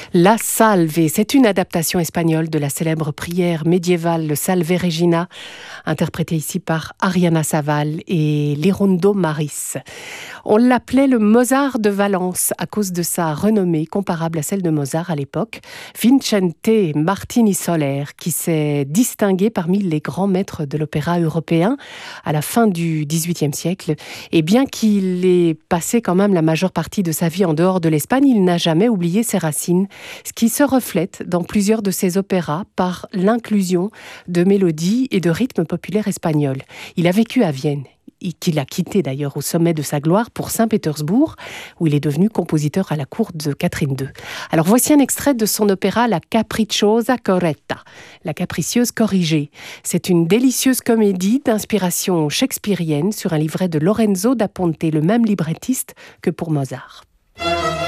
La Salve, c'est une adaptation espagnole de la célèbre prière médiévale, le Salve Regina, interprétée ici par Ariana Saval et Lirundo Maris. On l'appelait le Mozart de Valence à cause de sa renommée comparable à celle de Mozart à l'époque, Vicente Martini Soler, qui s'est distingué parmi les grands maîtres de l'opéra européen à la fin du XVIIIe siècle. Et bien qu'il ait passé quand même la majeure partie de sa vie en dehors de l'Espagne, il n'a jamais oublié ses racines, ce qui se reflète dans plusieurs de ses opéras par l'inclusion de mélodies et de rythmes populaires espagnols. Il a vécu à Vienne, qu'il a quitté d'ailleurs au sommet de sa gloire pour Saint-Pétersbourg, où il est devenu compositeur à la cour de Catherine II. Alors voici un extrait de son opéra La Capricciosa Corretta, la capricieuse corrigée. C'est une délicieuse comédie d'inspiration shakespearienne sur un livret de Lorenzo da Ponte, le même librettiste que pour Mozart.